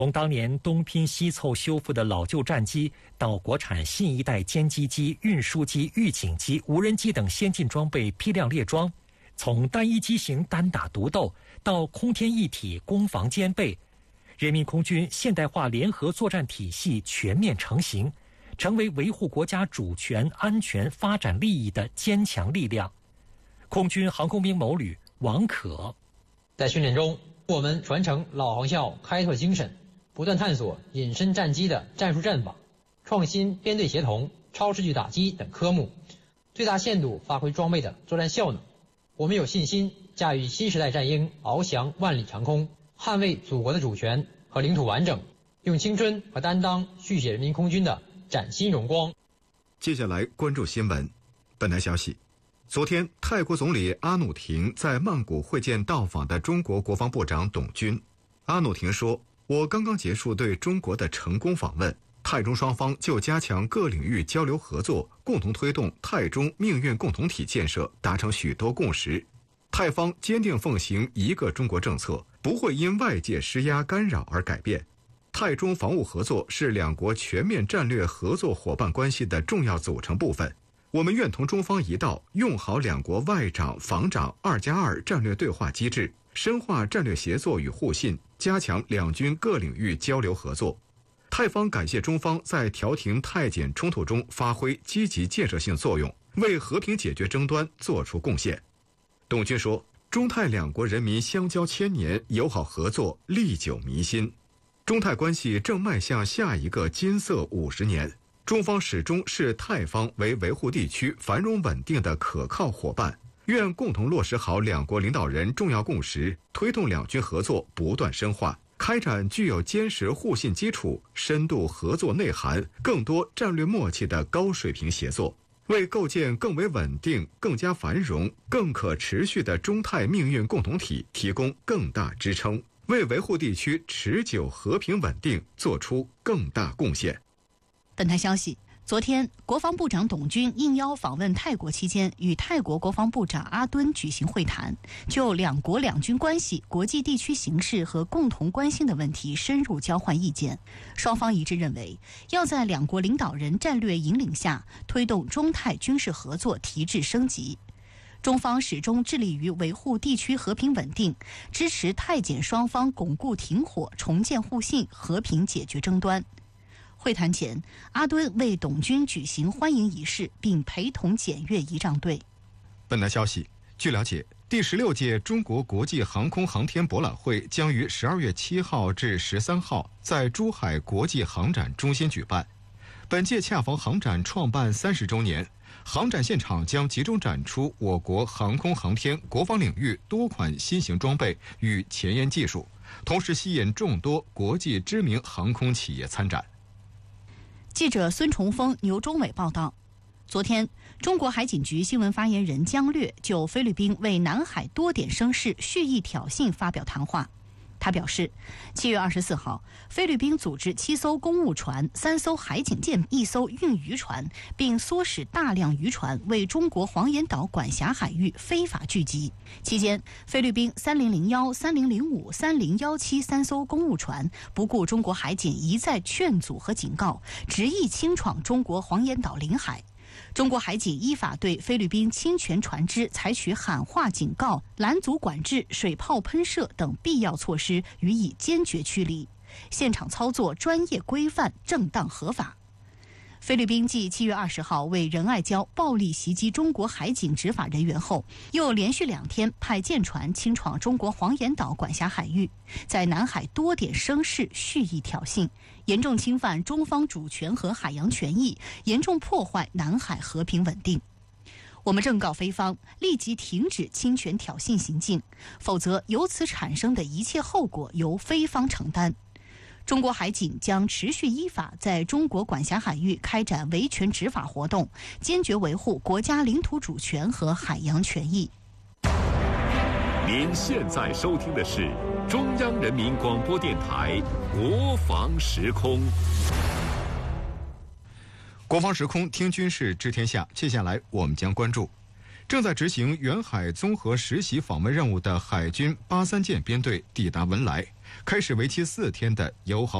从当年东拼西凑修复的老旧战机，到国产新一代歼击机、运输机、预警机、无人机等先进装备批量列装，从单一机型单打独斗到空天一体攻防兼备，人民空军现代化联合作战体系全面成型，成为维护国家主权、安全、发展利益的坚强力量。空军航空兵某旅王可： 在训练中，我们传承老航校开拓精神，不断探索隐身战机的战术战法，创新编队协同、超视距打击等科目，最大限度发挥装备的作战效能。我们有信心驾驭新时代战鹰，翱翔万里长空，捍卫祖国的主权和领土完整，用青春和担当续写人民空军的崭新荣光。 接下来关注新闻。本台消息，昨天泰国总理阿努廷在曼谷会见到访的中国国防部长董军。阿努廷说，我刚刚结束对中国的成功访问，泰中双方就加强各领域交流合作，共同推动泰中命运共同体建设达成许多共识。泰方坚定奉行一个中国政策，不会因外界施压干扰而改变。泰中防务合作是两国全面战略合作伙伴关系的重要组成部分。我们愿同中方一道，用好两国外长、防长2+2战略对话机制，深化战略协作与互信，加强两军各领域交流合作。泰方感谢中方在调停泰柬冲突中发挥积极建设性作用，为和平解决争端作出贡献。董军说，中泰两国人民相交千年，友好合作历久弥新。中泰关系正迈向下一个金色50年，中方始终视泰方为维护地区繁荣稳定的可靠伙伴，愿共同落实好两国领导人重要共识，推动两军合作不断深化，开展具有坚实互信基础、深度合作内涵、更多战略默契的高水平协作，为构建更为稳定、更加繁荣、更可持续的中泰命运共同体提供更大支撑，为维护地区持久和平稳定做出更大贡献。 本台消息，昨天国防部长董军应邀访问泰国期间，与泰国国防部长阿敦举行会谈，就两国两军关系、国际地区形势和共同关心的问题深入交换意见。双方一致认为，要在两国领导人战略引领下，推动中泰军事合作提质升级。中方始终致力于维护地区和平稳定，支持泰柬双方巩固停火、重建互信、和平解决争端。会谈前，阿敦为董军举行欢迎仪式，并陪同检阅仪仗队。 本台消息，据了解，第16届中国国际航空航天博览会将于12月7号至13号在珠海国际航展中心举办。本届恰逢航展创办30周年，航展现场将集中展出我国航空航天、国防领域多款新型装备与前沿技术，同时吸引众多国际知名航空企业参展。 记者孙崇峰、牛忠伟报道，昨天，中国海警局新闻发言人姜略就菲律宾为南海多点生事蓄意挑衅发表谈话。他表示，7月24号，菲律宾组织7艘公务船、3艘海警舰、1艘运渔船，并唆使大量渔船为中国黄岩岛管辖海域非法聚集。期间，菲律宾3001、3005、3017 3艘公务船不顾中国海警一再劝阻和警告，执意侵闯中国黄岩岛领海。中国海警依法对菲律宾侵权船只采取喊话警告、拦阻管制、水炮喷射等必要措施，予以坚决驱离。现场操作专业规范、正当合法。菲律宾继7月20号为仁爱礁暴力袭击中国海警执法人员后，又连续2天派舰船侵闯中国黄岩岛管辖海域，在南海多点生事蓄意挑衅，严重侵犯中方主权和海洋权益，严重破坏南海和平稳定。我们正告菲方立即停止侵权挑衅行径，否则由此产生的一切后果由菲方承担。中国海警将持续依法在中国管辖海域开展维权执法活动，坚决维护国家领土主权和海洋权益。 您现在收听的是中央人民广播电台国防时空。 国防时空听军事知天下，接下来我们将关注正在执行远海综合实习访问任务的海军83舰编队抵达文莱， 开始为期4天的友好